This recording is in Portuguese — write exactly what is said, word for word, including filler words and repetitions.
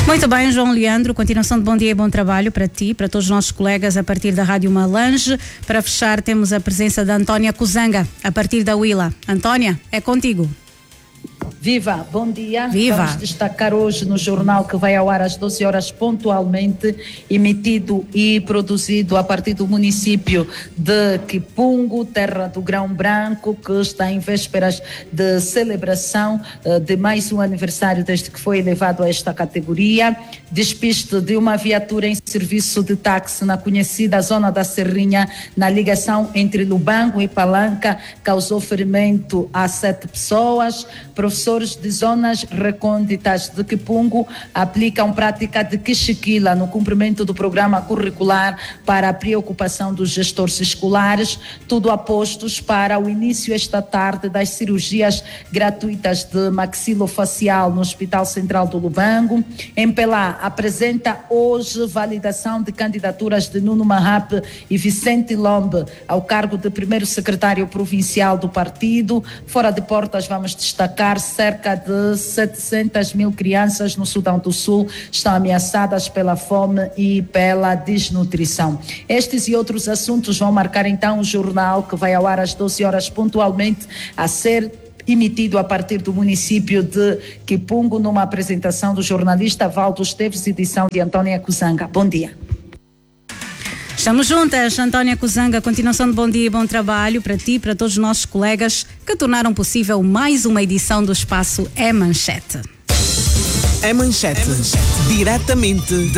Muito bem, João Leandro, continuação de bom dia e bom trabalho para ti, para todos os nossos colegas a partir da Rádio Malange. Para fechar, temos a presença da Antónia Cuzanga, a partir da Huila. Antónia, é contigo. Viva, bom dia. Viva. Vamos destacar hoje no jornal que vai ao ar às doze horas pontualmente, emitido e produzido a partir do município de Kipungo, terra do grão branco, que está em vésperas de celebração uh, de mais um aniversário desde que foi elevado a esta categoria. Despiste de uma viatura em serviço de táxi na conhecida zona da Serrinha, na ligação entre Lubango e Palanca, causou ferimento a sete pessoas. Professores de zonas recônditas de Kipungo aplicam prática de quichiquila no cumprimento do programa curricular para a preocupação dos gestores escolares, tudo apostos para o início esta tarde das cirurgias gratuitas de maxilofacial no Hospital Central do Lubango. Em Pelá, apresenta hoje validação de candidaturas de Nuno Mahap e Vicente Lombe ao cargo de primeiro secretário provincial do partido. Fora de portas, vamos destacar cerca de setecentas mil crianças no Sudão do Sul estão ameaçadas pela fome e pela desnutrição. Estes e outros assuntos vão marcar então o jornal que vai ao ar às doze horas pontualmente, a ser emitido a partir do município de Kipungo, numa apresentação do jornalista Valdo Esteves, edição de Antónia Cuzanga. Bom dia. Estamos juntas, Antónia Cuzanga, continuação de bom dia e bom trabalho para ti e para todos os nossos colegas que tornaram possível mais uma edição do espaço É Manchete. É Manchete, diretamente